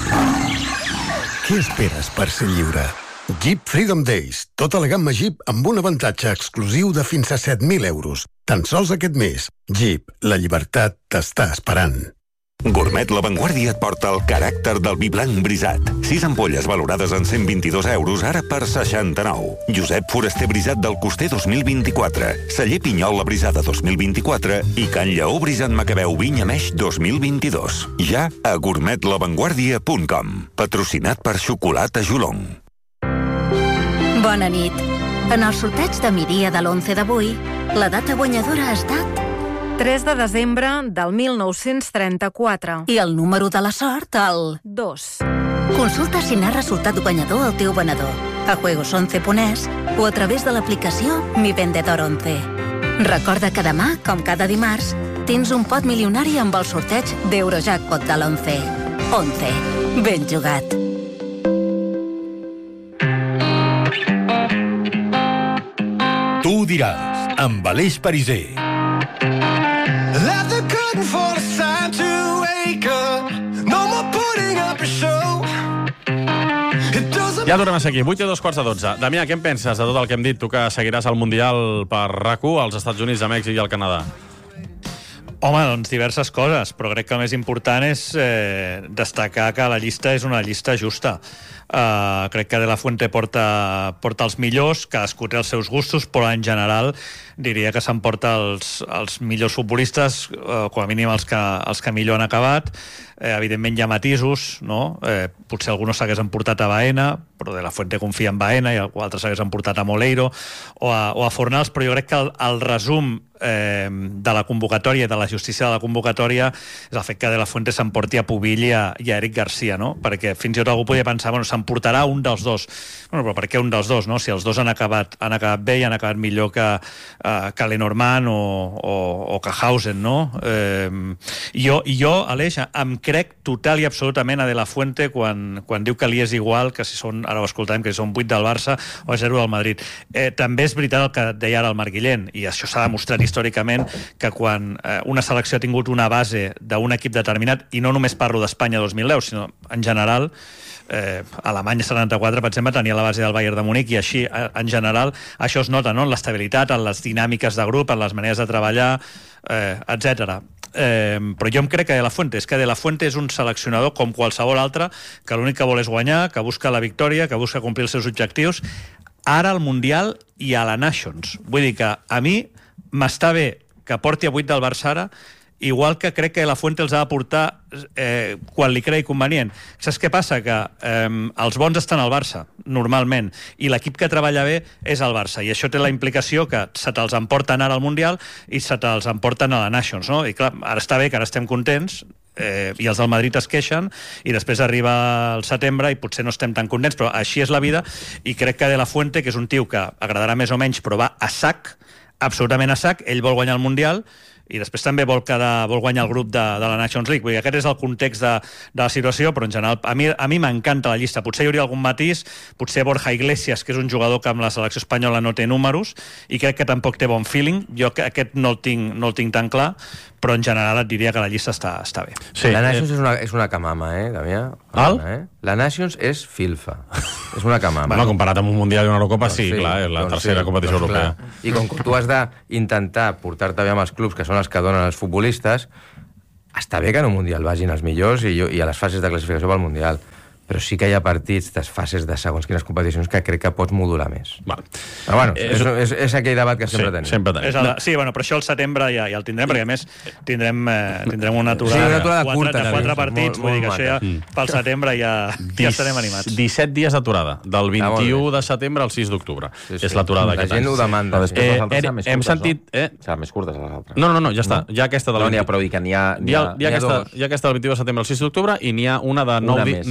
Speaker 8: Què esperes per ser lliure? Jeep Freedom Days. Tota la gamma Jeep amb un avantatge exclusiu de fins a set mil euros. Tan sols aquest mes. Jeep, la llibertat t'està esperant.
Speaker 9: Gourmet La Vanguardia et porta el caràcter del vi blanc brisat. Sis ampolles valorades en cent vint-i-dos euros, ara per seixanta-nou. Josep Foraster Brisat del Coster dos mil vint-i-quatre. Celler Pinyol La Brisada dos mil vint-i-quatre i Can Lleó Brisat Macabeu Vinya Meix dos mil vint-i-dos. Ja a gourmet la vanguardia punt com. Patrocinat per Xocolata Jolong.
Speaker 10: Bona nit. En el sorteig de migdia de l'onze d'avui, la data guanyadora ha estat
Speaker 11: tres de desembre del mil nou-cents trenta-quatre.
Speaker 10: I el número de la sort, el
Speaker 11: dos.
Speaker 10: Consulta si n'ha resultat guanyador el teu venedor a juegos once punt es o a través de l'aplicació Mi Vendedor once. Recorda que demà, com cada dimarts, tens un pot milionari amb el sorteig d'Eurojackpot de l'onze. onze. Ben jugat.
Speaker 6: Tu ho diràs, amb Aleix Pariser.
Speaker 1: Ja tornem a ser aquí, vuit i dos quarts de dotze. Damià, què en penses de tot el que hem dit? Tu que seguiràs el Mundial per RAC u als Estats Units, a Mèxic i al Canadà.
Speaker 3: Home, doncs diverses coses, però crec que el més important és eh, destacar que la llista és una llista justa. Uh, crec que De La Fuente porta, porta els millors, cadascú té els seus gustos, però en general diria que s'emporta els, els millors futbolistes, uh, com a mínim els que, els que millor han acabat. Eh, evidentment hi ha matisos, no? Eh, potser alguns s'hagués emportat a Baena, però De La Fuente confia en Baena, i altres s'hagués emportat a Moleiro o a, o a Fornals, però jo crec que el, el resum eh, de la convocatòria, de la justícia de la convocatòria, és el fet que De La Fuente s'emporti a Pubill i a, i a Eric Garcia, no? Perquè fins i tot algú podia pensar, bueno, s'emportarà un dels dos. Bueno, però per què un dels dos, no? Si els dos han acabat, han acabat bé i han acabat millor que, uh, que Lenormand o, o, o que Hausen, no? Eh, jo, I jo, Aleix, em crec total i absolutament a De La Fuente quan, quan diu que li és igual que si són, ara ho escoltarem, que si són vuit del Barça o zero del Madrid. Eh, també és veritat el que deia ara el Marc Guillén, i això s'ha demostrat històricament, que quan eh, una selecció ha tingut una base d'un equip determinat, i no només parlo d'Espanya dos mil deu, sinó en general, eh, Alemanya setanta-quatre, per exemple, tenia la base del Bayern de Múnich, i així, en general, això es nota, no?, en l'estabilitat, en les dinàmiques de grup, en les maneres de treballar, eh, etcètera. Eh, però jo em crec que De La Fuente és que De La Fuente és un seleccionador com qualsevol altre, que l'únic que vol és guanyar, que busca la victòria, que busca complir els seus objectius, ara al Mundial i a la Nations. Vull dir que a mi m'està bé que porti a vuit del Barça ara, igual que crec que La Fuente els ha de portar eh, quan li cregui convenient. Saps què passa? Que eh, els bons estan al Barça, normalment, i l'equip que treballa bé és el Barça, i això té la implicació que se te'ls emporten ara al Mundial i se te'ls emporten a la Nations, no? I clar, ara està bé que ara estem contents, eh, i els del Madrid es queixen, i després arriba el setembre i potser no estem tan contents, però així és la vida, i crec que De La Fuente, que és un tio que agradarà més o menys, però va a sac, absolutament a sac, ell vol guanyar el Mundial, i després també vol, quedar, vol guanyar el grup de, de la Nations League. Vull dir, aquest és el context de, de la situació, però en general a mi, a mi m'encanta la llista. Potser hi hauria algun matís, potser Borja Iglesias, que és un jugador que amb la selecció espanyola no té números, i crec que tampoc té bon feeling. Jo aquest no el tinc, no el tinc tan clar, però en general et diria que la llista està, està bé.
Speaker 4: Sí, la Nations eh... és, una, és una camama, eh, Damià?
Speaker 1: Val?
Speaker 4: Eh? La Nations és filfa. És una camama.
Speaker 1: Bueno, comparat amb un Mundial i una Eurocopa, sí, sí, clar, és la doncs tercera sí, competició doncs europea.
Speaker 4: Clar. I com que tu has d'intentar portar-te bé amb els clubs, que són els que donen els futbolistes, està bé que en un Mundial vagin els millors i, i a les fases de classificació pel Mundial. Però sí que hi ha partits de fases de segons quines competicions que crec que pots modular més.
Speaker 1: Val.
Speaker 4: Però bueno, és, és, és aquell debat que sempre
Speaker 1: sí,
Speaker 4: tenim.
Speaker 1: Sempre tenim.
Speaker 3: És el, sí, bueno, però això al setembre ja, ja el tindrem, perquè a més tindrem, eh, tindrem una aturada,
Speaker 4: sí, una aturada
Speaker 3: quatre,
Speaker 4: curta,
Speaker 3: de quatre
Speaker 4: molt,
Speaker 3: partits,
Speaker 4: molt,
Speaker 3: vull dir que
Speaker 4: molt
Speaker 3: això ja,
Speaker 1: mm.
Speaker 3: pel setembre ja, ja estarem animats.
Speaker 1: disset dies d'aturada, del vint-i-u de setembre al sis d'octubre. Sí, sí. És l'aturada
Speaker 4: la
Speaker 1: d'aquest
Speaker 4: gent
Speaker 1: any.
Speaker 4: ho demanda.
Speaker 2: Però després
Speaker 1: Eh,
Speaker 2: les altres seran més
Speaker 1: hem
Speaker 2: curtes,
Speaker 1: sentit...
Speaker 2: no?
Speaker 1: Eh?
Speaker 2: Seran més curtes les altres.
Speaker 1: No, no, no, ja està.
Speaker 2: No?
Speaker 1: Hi ha aquesta de la
Speaker 2: No, n'hi ha, però dic que n'hi ha...
Speaker 1: Hi ha, hi ha, aquesta, hi ha aquesta del vint-i-u de setembre al sis d'octubre i n'hi ha una de nou,
Speaker 2: Una
Speaker 1: di
Speaker 2: més.
Speaker 1: nou dies al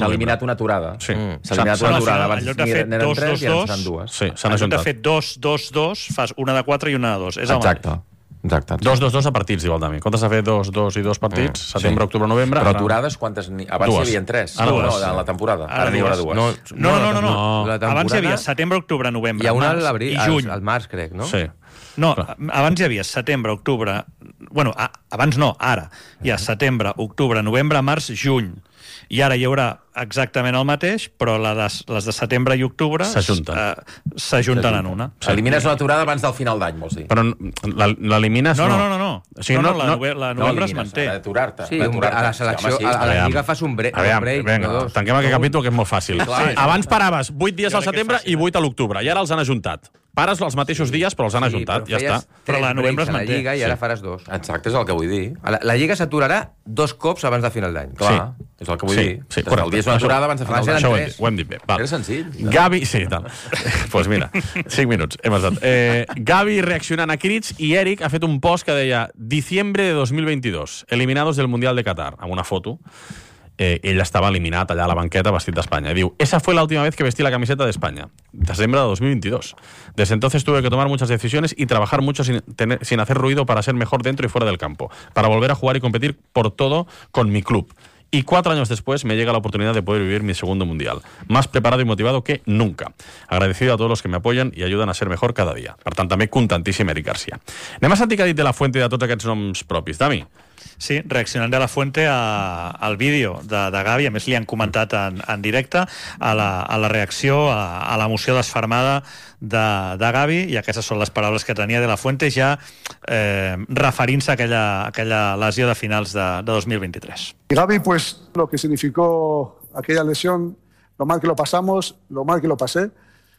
Speaker 2: S'ha
Speaker 1: novembre.
Speaker 2: eliminat una aturada.
Speaker 1: Sí.
Speaker 2: Mm. S'ha eliminat una aturada. Abans n'eren tres i ara seran dues.
Speaker 1: Sí, s'han
Speaker 3: en lloc de
Speaker 1: ajuntat.
Speaker 3: fer dos, dos, dos, fas una de quatre i una de dos. És el
Speaker 2: Exacte.
Speaker 3: mateix.
Speaker 2: Exacte.
Speaker 1: Dos, dos, dos a partits, igual també. En comptes de fer dos, dos i dos partits,
Speaker 2: Mm,
Speaker 1: setembre,
Speaker 2: sí.
Speaker 1: octubre, novembre...
Speaker 2: Però
Speaker 1: ara-
Speaker 2: aturades quantes... Ni... Abans
Speaker 1: Dues.
Speaker 2: hi havia tres.
Speaker 1: Ara
Speaker 2: no,
Speaker 1: dues.
Speaker 2: no, en la temporada. Ara,
Speaker 3: Ara
Speaker 2: n'hi haurà
Speaker 3: dues.
Speaker 2: dues.
Speaker 3: No, no, no, no.
Speaker 1: No.
Speaker 4: La temporada-
Speaker 3: Abans hi havia setembre, octubre, novembre,
Speaker 4: Hi ha una
Speaker 3: març
Speaker 4: al l'abril,
Speaker 3: i
Speaker 4: al,
Speaker 3: juny.
Speaker 4: al març, crec, no?
Speaker 1: Sí.
Speaker 3: No, abans hi havia setembre, octubre... Bueno, a, abans no, ara. Hi ha setembre, octubre, novembre, març, juny. I ara hi haurà exactament el mateix, però la de, les de setembre i octubre
Speaker 1: S'ajunten.
Speaker 3: eh, s'ajunten en una.
Speaker 2: Elimines una aturada abans del final d'any, vols dir?
Speaker 1: Però la- l'elimines...
Speaker 3: No, no, no, no. no.
Speaker 1: O sigui,
Speaker 3: no,
Speaker 1: no,
Speaker 3: no, la,
Speaker 1: no,
Speaker 3: nove- la
Speaker 2: No
Speaker 3: novembre es
Speaker 2: elimines,
Speaker 3: manté.
Speaker 2: ha d'aturar-te.
Speaker 4: Sí, un, a la selecció,
Speaker 2: Sí,
Speaker 4: a, a la
Speaker 1: Aviam.
Speaker 4: Lliga fas un, bre
Speaker 1: Aviam,
Speaker 4: un break,
Speaker 1: vinga,
Speaker 4: no dos.
Speaker 1: tanquem aquest capítol, que és molt fàcil.
Speaker 2: Clar.
Speaker 1: Abans paraves vuit dies
Speaker 3: Jo
Speaker 1: al
Speaker 3: crec que és
Speaker 1: setembre
Speaker 3: fàcil,
Speaker 1: i vuit a l'octubre, i ara els han ajuntat. Pares els mateixos dies, però els han ajuntat, ja està.
Speaker 3: Però la novembre es
Speaker 4: a la
Speaker 3: manté.
Speaker 4: Lliga i ara faràs dos.
Speaker 2: Exacte, és el que vull dir.
Speaker 4: A La, la Lliga s'aturarà dos cops abans de final d'any.
Speaker 2: Clar, és el que vull
Speaker 1: Sí,
Speaker 2: dir.
Speaker 1: sí,
Speaker 2: El
Speaker 1: correcte.
Speaker 2: dia és una aturada abans de final
Speaker 4: Abans
Speaker 2: d'any.
Speaker 4: eren
Speaker 1: Això ho hem
Speaker 4: tres.
Speaker 1: dit, ho hem dit bé. Val.
Speaker 2: Era senzill.
Speaker 1: Gavi, sí, tal. Doncs pues mira, cinc minuts, hem estat. Eh, Gavi reaccionant a crits i Eric ha fet un post que deia diciembre de dos mil veintidós, eliminados del Mundial de Qatar, amb una foto. Eh, ell estava eliminat allà a la banqueta vestit d'Espanya. I diu, esa fue la última vez que vestí la camiseta de España. Desembre de dos mil veintidós. Desde entonces tuve que tomar muchas decisiones y trabajar mucho sin, tener, sin hacer ruido para ser mejor dentro y fuera del campo, para volver a jugar y competir por todo con mi club. Y cuatro años después me llega la oportunidad de poder vivir mi segundo mundial. Más preparado y motivado que nunca. Agradecido a todos los que me apoyen y ayudan a ser mejor cada dia. Per tant, també contentíssim Eric Garcia. Anem a sentir què ha dit de la Fuente de tots aquests noms propis. Dami?
Speaker 3: Sí, reaccionant de la Fuente a, al vídeo de, de Gavi, a més li han comentat en, en directe a la, a la reacció, a, a l'emoció desfermada de, de Gavi, i aquestes són les paraules que tenia de la Fuente ja eh, referint-se a aquella, a aquella lesió de finals de, de dos mil vint-i-tres.
Speaker 12: Y Gavi, pues lo que significó aquella lesión, lo mal que lo pasamos, lo mal que lo pasé,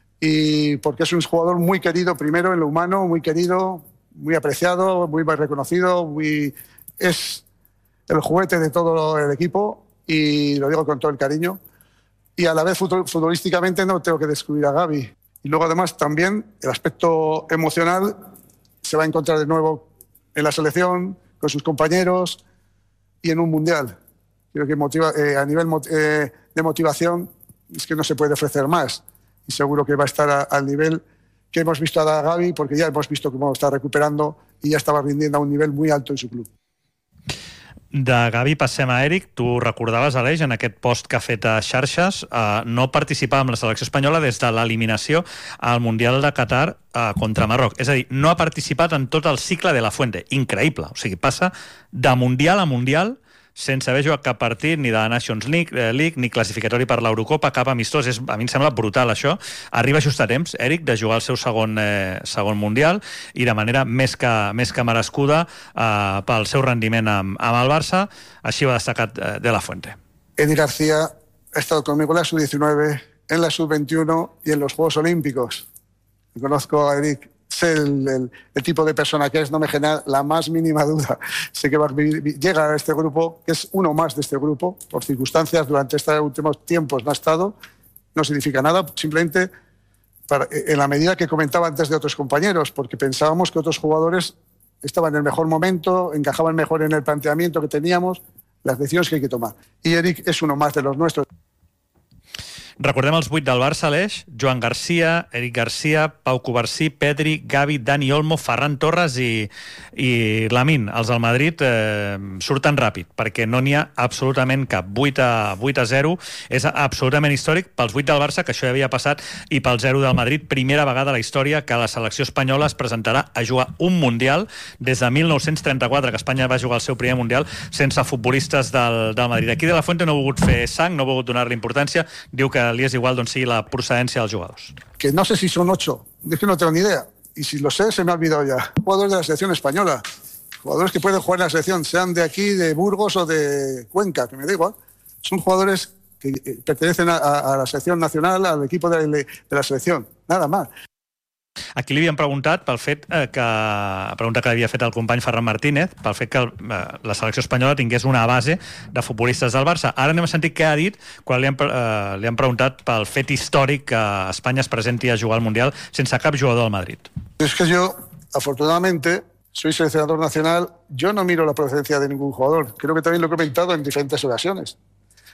Speaker 12: y porque es un jugador muy querido, primero en lo humano, muy querido, muy apreciado, muy reconocido, muy... es el juguete de todo el equipo, y lo digo con todo el cariño, y a la vez futbolísticamente no tengo que descubrir a Gavi. Y luego además también el aspecto emocional se va a encontrar de nuevo en la selección, con sus compañeros y en un mundial. Creo que motiva, eh, a nivel eh, de motivación es que no se puede ofrecer más, y seguro que va a estar a, al nivel que hemos visto a Gavi, porque ya hemos visto cómo está recuperando y ya estaba rindiendo a un nivel muy alto en su club.
Speaker 3: De Gavi passem a Eric. Tu recordaves, Aleix, en aquest post que ha fet a xarxes, eh, no participar amb la selecció espanyola des de l'eliminació al Mundial de Qatar eh, contra Marroc. És a dir, no ha participat en tot el cicle de la Fuente. Increïble. O sigui, passa de Mundial a Mundial sense haver jugat cap partit, ni de la Nations League, eh, League ni classificatori per l'Eurocopa, cap amistós. És, a mi em sembla brutal, això. Arriba just a temps, Eric, de jugar el seu segon, eh, segon Mundial, i de manera més que, més que merescuda eh, pel seu rendiment amb, amb el Barça. Així ho ha destacat eh, de la Fuente.
Speaker 12: Eddie García ha estado conmigo en la sub diecinueve, en la sub veintiuno y en los Juegos Olímpicos. Conozco a Eric, sé el, el, el tipo de persona que es, no me genera la más mínima duda. Sé que va a vivir, llega a este grupo, que es uno más de este grupo, por circunstancias, durante estos últimos tiempos no ha estado, no significa nada, simplemente para, en la medida que comentaba antes de otros compañeros, porque pensábamos que otros jugadores estaban en el mejor momento, encajaban mejor en el planteamiento que teníamos, las decisiones que hay que tomar. Y Eric es uno más de los nuestros.
Speaker 3: Recordem els vuit del Barça, Aleix: Joan Garcia, Eric Garcia, Pau Covarsí, Pedri, Gavi, Dani Olmo, Ferran Torres i, i Lamine. Els del Madrid eh, surten ràpid, perquè no n'hi ha absolutament cap. vuit a zero és absolutament històric pels vuit del Barça, que això ja havia passat, i pel zero del Madrid. Primera vegada a la història que la selecció espanyola es presentarà a jugar un Mundial des de mil nou-cents trenta-quatre, que Espanya va jugar el seu primer Mundial sense futbolistes del, del Madrid. Aquí de la Fuente no ha volgut fer sang, no ha volgut donar-li importància. Diu que li és igual d'on sigui la procedència dels jugadors.
Speaker 12: Que no sé si son ocho, es que no tengo ni idea. Y si lo sé, se me ha olvidado ya. Jugadores de la selección española. Jugadores que pueden jugar en la selección, sean de aquí, de Burgos o de Cuenca, que me da igual. Son jugadores que pertenecen a, a la selección nacional, al equipo de, de la selección. Nada más.
Speaker 3: Aquí li havien preguntat pel fet eh, que, pregunta que havia fet el company Ferran Martínez, pel fet que el, eh, la selecció espanyola tingués una base de futbolistes del Barça. Ara anem a sentir què ha dit quan li han, eh, li han preguntat pel fet històric que Espanya es presenti a jugar al Mundial sense cap jugador del Madrid.
Speaker 12: Es que yo, afortunadamente, soy seleccionador nacional. Yo no miro la procedencia de ningún jugador. Creo que también lo he comentado en diferentes ocasiones.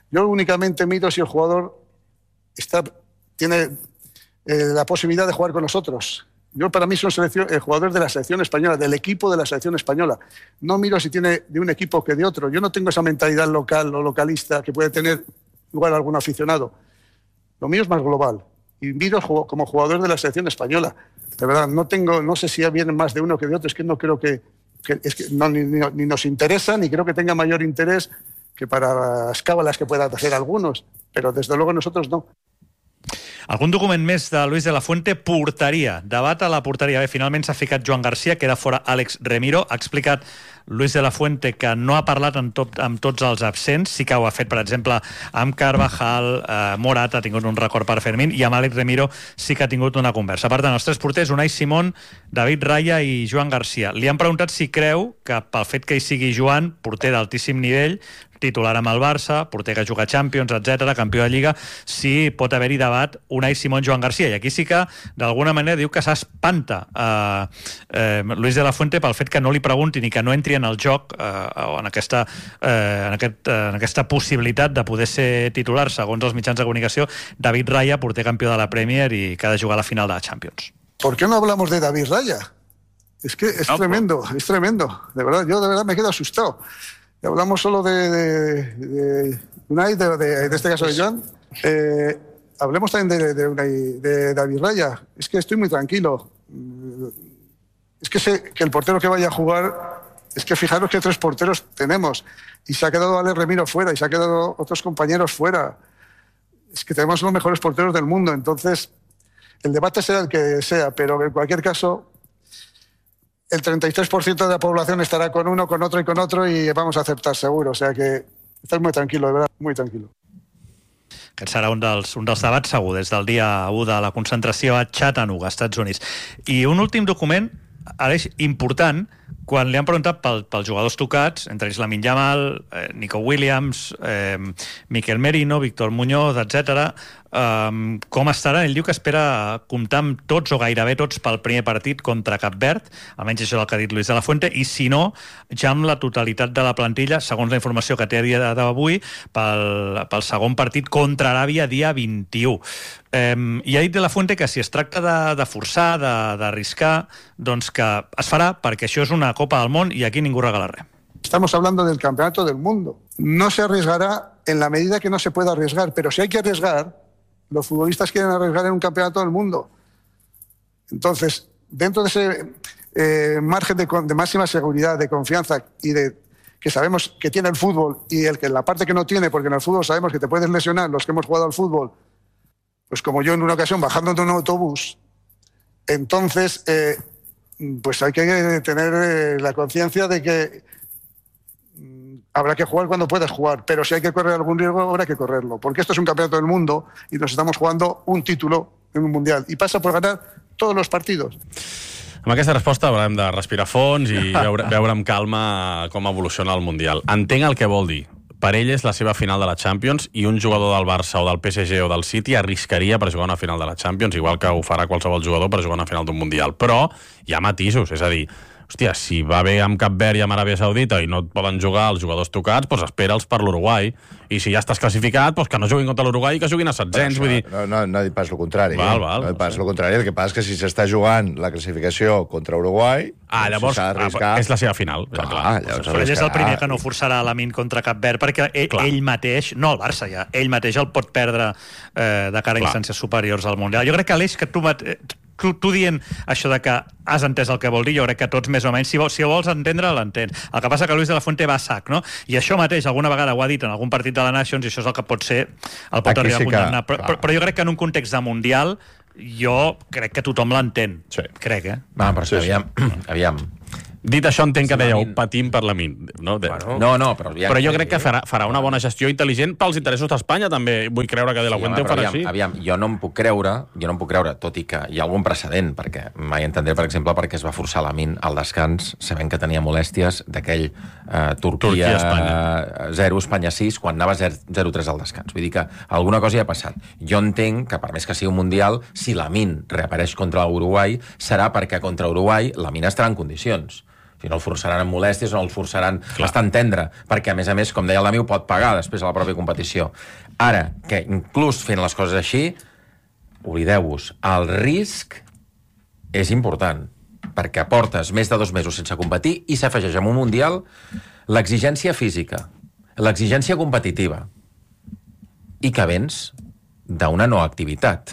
Speaker 12: Yo únicamente miro si el jugador está, tiene eh, la posibilidad de jugar con nosotros. Yo, para mí, son selección, eh, jugadores de la selección española, del equipo de la selección española. No miro si tiene de un equipo que de otro. Yo no tengo esa mentalidad local o localista que puede tener igual algún aficionado. Lo mío es más global. Y miro como jugador de la selección española. De verdad, no tengo, no sé si vienen más de uno que de otro. Es que no creo que, que, es que no, ni, ni, ni nos interesa, ni creo que tenga mayor interés que para las cábalas que puedan hacer algunos. Pero desde luego nosotros no.
Speaker 3: Algun document més de Luis de la Fuente? Porteria. Debat a la porteria. Bé, finalment s'ha ficat Joan Garcia, queda fora Àlex Remiro. Ha explicat Luis de la Fuente que no ha parlat amb, tot, amb tots els absents. Sí que ho ha fet, per exemple, amb Carvajal, eh, Morat ha tingut un record per Fermín, i amb Àlex Remiro sí que ha tingut una conversa. Per tant, els tres porters, Unai Simón, David Raya i Joan Garcia. Li han preguntat si creu que pel fet que hi sigui Joan, porter d'altíssim nivell, titular amb el Barça, porter que juga Champions, etcètera, campió de Lliga, si pot haver-hi debat Unai Simón, Joan Garcia. I aquí sí que, d'alguna manera, diu que s'espanta eh, eh, Luis de la Fuente pel fet que no li preguntin i que no entri en el joc eh, o en aquesta, eh, en, aquest, eh, en aquesta possibilitat de poder ser titular, segons els mitjans de comunicació, David Raya, porter campió de la Premier i que ha de jugar a la final de la Champions.
Speaker 12: ¿Por qué no hablamos de David Raya? Es que es no, tremendo, pues... es tremendo. De verdad, yo de verdad me quedo asustado. Y hablamos solo de, de, de Unai, de, de, en este caso de Joan. Eh, hablemos también de, de, Unai, de David Raya. Es que estoy muy tranquilo. Es que sé que el portero que vaya a jugar, es que fijaros que tres porteros tenemos. Y se ha quedado Àlex Remiro fuera, y se ha quedado otros compañeros fuera. Es que tenemos los mejores porteros del mundo. Entonces, el debate será el que sea, pero en cualquier caso, el treinta y tres por ciento de la población estará con uno, con otro y con otro, y vamos a aceptar seguro. O sea que estás muy tranquilo, de verdad, muy tranquilo.
Speaker 3: Aquest serà un dels, un dels debats segur des del dia u de la concentració a Chattanooga, Estats Units. I un últim document, Aleix, important, quan li han preguntat pel, pels jugadors tocats, entre ells Lamine Yamal, eh, Nico Williams, eh, Miquel Merino, Víctor Muñoz, etcètera, eh, com estaran? Ell diu que espera comptar amb tots o gairebé tots pel primer partit contra Cap Verd, almenys això és el que ha dit Luis de la Fuente, i si no, ja amb la totalitat de la plantilla, segons la informació que té a dia d'avui, pel, pel segon partit contra Aràbia, dia vint-i-u. Eh, I ha dit de la Fuente que si es tracta de, de forçar, d'arriscar, doncs que es farà, perquè això és una Copa del Món y aquí ningún regala res.
Speaker 12: Estamos hablando del campeonato del mundo. No se arriesgará en la medida que no se pueda arriesgar, pero si hay que arriesgar, los futbolistas quieren arriesgar en un campeonato del mundo. Entonces, dentro de ese eh, margen de, de máxima seguridad, de confianza y de que sabemos que tiene el fútbol y el que la parte que no tiene, porque en el fútbol sabemos que te puedes lesionar, los que hemos jugado al fútbol, pues como yo en una ocasión bajando de un autobús, entonces... Eh, pues hay que tener la conciencia de que habrá que jugar cuando puedas jugar, pero si hay que correr algún riesgo, habrá que correrlo, porque esto es un campeonato del mundo y nos estamos jugando un título en un mundial y pasa por ganar todos los partidos.
Speaker 1: Amb aquesta resposta haurem de respirar fons i veure, veure amb calma com evoluciona el Mundial. Entenc el que vol dir. Per ell és la seva final de la Champions i un jugador del Barça o del P S G o del City arriscaria per jugar una final de la Champions, igual que ho farà qualsevol jugador per jugar una final d'un Mundial. Però hi ha matisos, és a dir, hòstia, si va bé amb Cap Verd i amb Aràbia Saudita i no et poden jugar els jugadors tocats, doncs espera'ls per l'Uruguai. I si ja estàs classificat, doncs que no juguin contra l'Uruguai i que juguin a setzents. Vull dir...
Speaker 5: No, no, no he dit pas el contrari.
Speaker 1: Val, val,
Speaker 5: no he dit pas el contrari. El que passa és que si s'està jugant la classificació contra Uruguai...
Speaker 1: Ah, llavors
Speaker 5: si
Speaker 1: arriscar... és la seva final.
Speaker 5: Clar,
Speaker 1: clar.
Speaker 5: Llavors
Speaker 3: però ell és el primer que no forçarà Lamine contra Cap Verd, perquè ell, ell mateix, no el Barça ja, ell mateix el pot perdre eh, de cara a instàncies superiors al Mundial. Jo crec que Aleix, que tu... Mate... Tu, tu dient això de que has entès el que vol dir, jo crec que tots més o menys, si vols, si vols entendre, l'entens. El que passa que Luis de la Fuente va a sac, no? I això mateix, alguna vegada ho ha dit en algun partit de la Nations, i això és el que pot ser, el pot
Speaker 5: Aquí
Speaker 3: arribar
Speaker 5: sí
Speaker 3: a condemnar.
Speaker 5: que,
Speaker 3: però, però, però jo crec que en un context de Mundial, jo crec que tothom l'entén.
Speaker 5: Sí.
Speaker 3: Crec, eh?
Speaker 2: Va, però sí, aviam, aviam.
Speaker 1: Dit això, entenc que dèieu, patim per Lamine. No, de...
Speaker 2: bueno, no, no, però... Ja,
Speaker 1: però jo crec que farà, farà una bona gestió intel·ligent pels interessos d'Espanya, també. Vull creure que de la
Speaker 2: sí,
Speaker 1: Fuente ho farà
Speaker 2: aviam,
Speaker 1: així.
Speaker 2: Aviam, jo no em puc creure, jo no em puc creure, tot i que hi ha algun precedent, perquè mai entendré, per exemple, perquè es va forçar Lamine al descans, sabent que tenia molèsties d'aquell eh, Turquia, Turquia zero, Espanya sis, quan anava zero tres al descans. Vull dir que alguna cosa hi ha passat. Jo entenc que, per més que sigui un Mundial, si Lamine reapareix contra l'Uruguai, serà perquè contra Uruguai Lamine estarà en condicions. Si no el forçaran amb molèsties, no el forçaran bastant tendre, perquè, a més a més, com deia el Dami, ho pot pagar després a la pròpia competició. Ara, que inclús fent les coses així, oblideu-vos, el risc és important, perquè portes més de dos mesos sense competir i s'afegeix amb un Mundial l'exigència física, l'exigència competitiva i que vens d'una no activitat.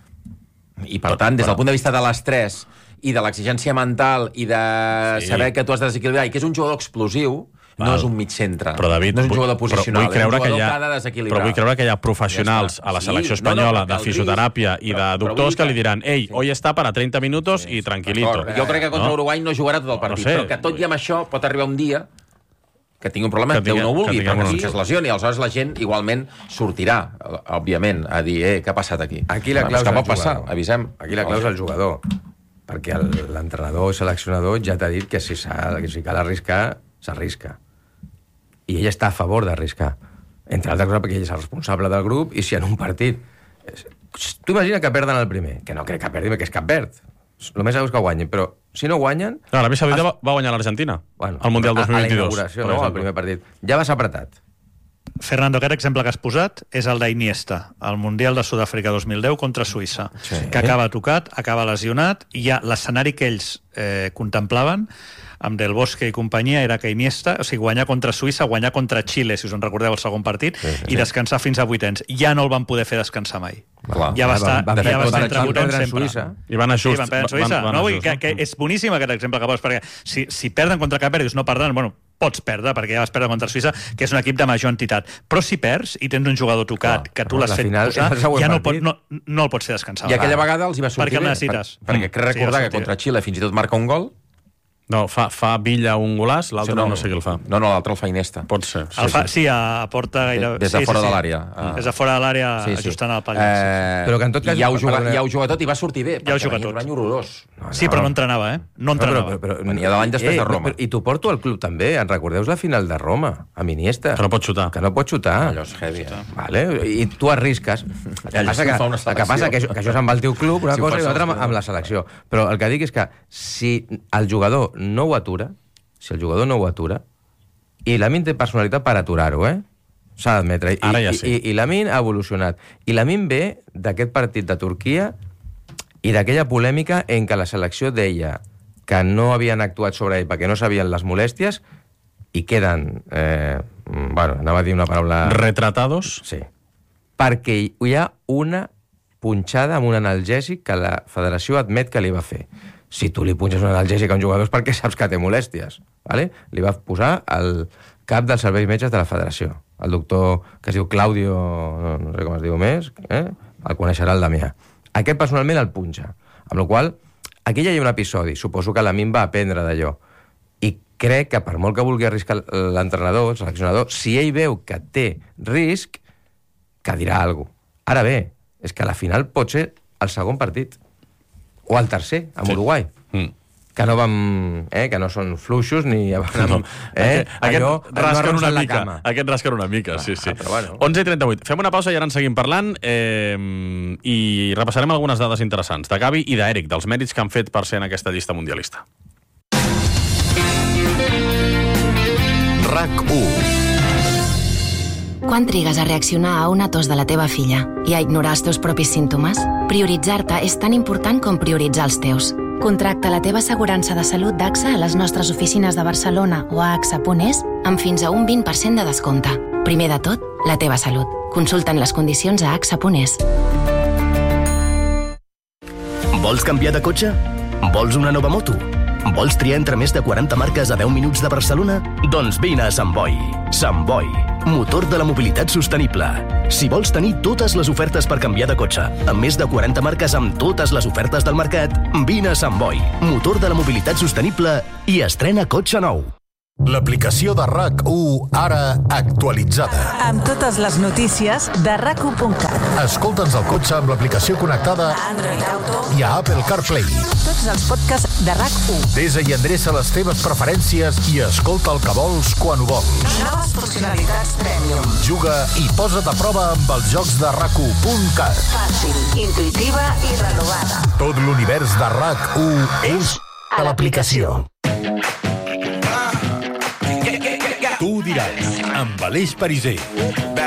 Speaker 2: I, per tant, des del punt de vista de l'estrès i de l'exigència mental i de sí. saber que tu has de desequilibrar i que és un jugador explosiu, Val. no és un mig centre,
Speaker 1: però, David,
Speaker 2: no és un jugador posicional,
Speaker 1: és un jugador
Speaker 2: que,
Speaker 1: ha,
Speaker 2: que ha de desequilibrar.
Speaker 1: Però vull creure que hi ha professionals ja a la selecció espanyola sí, no, no, de fisioteràpia i de doctors que li diran ei, hoy està para treinta minutos sí, i tranquilito.
Speaker 2: Jo crec que contra no? Uruguai no jugarà tot el partit, no sé. Però que tot i amb això pot arribar un dia que tingui un problema, que Déu no ho vulgui, perquè si es lesioni, aleshores la gent igualment sortirà, òbviament, a dir, eh, què ha passat aquí?
Speaker 4: Aquí la clau és el jugador.
Speaker 2: Avisem.
Speaker 4: Aquí la clau és el jugador, perquè l'entrenador o seleccionador ja t'ha dit que si, que si cal arriscar, s'arrisca. I ell està a favor d'arriscar. Entre altres coses perquè ell és el responsable del grup i si en un partit... Tu imagina que perden el primer, que no crec que perdi, que és Cap Verd. El més segur és que guanyin, però si no guanyen...
Speaker 1: No, l'Aràbia Saudita has... va guanyar l'Argentina, bueno, al Mundial dos mil vint-i-dos.
Speaker 4: A la inauguració, no, al primer partit. Ja vas apretat.
Speaker 3: Fernando, aquest exemple que has posat és el d'Iniesta, al Mundial de Sud-àfrica dos mil deu contra Suïssa, sí. que acaba tocat, acaba lesionat, i ja l'escenari que ells eh, contemplaven amb Del Bosque i companyia era que Iniesta, o sigui, guanyar contra Suïssa, guanyar contra Xile, si us en recordeu el segon partit, sí, sí, i descansar fins a vuitens. Ja no el van poder fer descansar mai.
Speaker 2: Clar.
Speaker 3: Ja va estar,
Speaker 4: va, va,
Speaker 3: ja va
Speaker 4: va
Speaker 3: estar entre votant sempre.
Speaker 4: Suïssa.
Speaker 1: I van a just.
Speaker 3: Sí, van perdre en Suïssa. Van, van no, vull, que, que és boníssim aquest exemple que poses, perquè si, si perden contra Cap Verd, dius, no perdran, bueno, pots perdre, perquè ja vas perdre contra Suïssa, que és un equip de major entitat. Però si perds i tens un jugador tocat, clar, que tu l'has fet
Speaker 4: final,
Speaker 3: posar, ja no el, pot, no, no el pots fer descansar.
Speaker 2: I aquella vegada els hi va sortir
Speaker 3: perquè bé. Per,
Speaker 2: perquè crec recordar sí, que contra Xile fins i tot marca un gol.
Speaker 1: No, fa, fa Villa un golàs, l'altre sí, no, no sé qui el fa.
Speaker 2: No, no, l'altre el fa Iniesta.
Speaker 1: Pot ser.
Speaker 3: Sí, el fa, sí, a porta gaire...
Speaker 2: Des de
Speaker 3: sí,
Speaker 2: fora
Speaker 3: sí, sí.
Speaker 2: de l'àrea.
Speaker 3: Ah. Des de fora de l'àrea, sí, sí. ajustant el pal.
Speaker 2: Eh,
Speaker 4: però que en tot cas...
Speaker 2: Ja ho, juga, ja ho juga tot i va sortir bé.
Speaker 3: Ja ho juga tot.
Speaker 2: Un any horrorós.
Speaker 3: No, no. Sí, però no entrenava, eh? No entrenava.
Speaker 4: No, però, però, però,
Speaker 2: Venia de l'any després
Speaker 4: eh,
Speaker 2: de Roma.
Speaker 4: No, però, I t'ho porto al club també. En recordeu la final de Roma, amb Iniesta?
Speaker 1: Que no pot xutar.
Speaker 4: Que no pot xutar.
Speaker 2: Allò és heavy, eh?
Speaker 4: Vale? I tu arrisques. El que passa que, el que, passa que, això, que això se'n va al teu club, una si cosa i l'altra amb la selecció. Però el que dic és que si el jugador no ho atura, si el jugador no ho atura, i Lamin té personalitat per aturar-ho, eh? S'ha d'admetre. I,
Speaker 1: Ara ja sí.
Speaker 4: I, i, i Lamin ha evolucionat. I Lamin ve d'aquest partit de Turquia i d'aquella polèmica en què la selecció deia que no havien actuat sobre ell perquè no sabien les molèsties i queden... Eh, bueno, anava a dir una paraula...
Speaker 1: Retratados?
Speaker 4: Sí. Perquè hi ha una punxada amb un analgèsic que la federació admet que li va fer. Si tu li punxes un analgèsic a un jugador és perquè saps que té molèsties. ¿Vale? Li va posar el cap dels serveis metges de la federació. El doctor que es diu Claudio, no, no sé com es diu més, eh? El coneixerà el Damià. Aquest personalment el punxa. Amb la qual cosa, aquí ja hi ha un episodi. Suposo que la Min va aprendre d'allò. I crec que per molt que vulgui arriscar l'entrenador, el seleccionador, si ell veu que té risc, que dirà alguna cosa. Ara bé, és que a la final pot ser el segon partit. O el tercer, amb sí. Uruguai. Mm. Que no vam... Eh, que no són fluixos ni... No. Eh,
Speaker 1: aquest rasquen una mica. Aquest rasquen una mica, sí, sí.
Speaker 4: Ah, però bueno.
Speaker 1: onze i trenta-vuit. Fem una pausa i ara en seguim parlant eh, i repassarem algunes dades interessants de Gavi i d'Eric, dels mèrits que han fet per ser en aquesta llista mundialista.
Speaker 6: RAC u.
Speaker 13: Quan trigues a reaccionar a una tos de la teva filla i a ignorar els teus propis símptomes? Prioritzar-te és tan important com prioritzar els teus. Contracta la teva assegurança de salut d'A X A a les nostres oficines de Barcelona o a axa punt es amb fins a un vint per cent de descompte. Primer de tot, la teva salut. Consulta'n les condicions a axa punt es.
Speaker 14: Vols canviar de cotxe? Vols una nova moto? Vols triar entre més de quaranta marques a deu minuts de Barcelona? Doncs vine a Sant Boi. Sant Boi, motor de la mobilitat sostenible. Si vols tenir totes les ofertes per canviar de cotxe, amb més de quaranta marques amb totes les ofertes del mercat, vine a Sant Boi, motor de la mobilitat sostenible i estrena cotxe nou.
Speaker 6: L'aplicació de RAC u ara actualitzada.
Speaker 15: Amb totes les notícies de rac u punt cat.
Speaker 6: Escolta'ns al cotxe amb l'aplicació connectada
Speaker 15: a Android Auto
Speaker 6: i a Apple CarPlay.
Speaker 15: Tots els podcasts de RAC u.
Speaker 6: Desa i endreça les teves preferències i escolta el que vols quan ho vols.
Speaker 15: Noves funcionalitats Premium.
Speaker 6: Juga i posa't a prova amb els jocs de rac u punt cat.
Speaker 15: Fàcil, intuïtiva i renovada.
Speaker 6: Tot l'univers de RAC u és a l'aplicació.
Speaker 16: Tu ho diràs, amb Aleix Pariser.